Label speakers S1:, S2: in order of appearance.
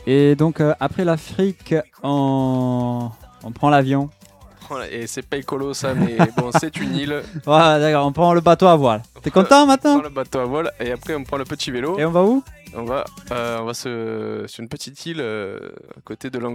S1: Et donc, après l'Afrique, on prend l'avion.
S2: Voilà, et c'est pas écolo ça, mais bon, c'est une île.
S1: Voilà, d'accord, on prend le bateau à voile. T'es content
S2: On
S1: maintenant?
S2: prend le bateau à voile et après on prend le petit vélo.
S1: Et on va où?
S2: On va sur une petite île à côté de l'Angola.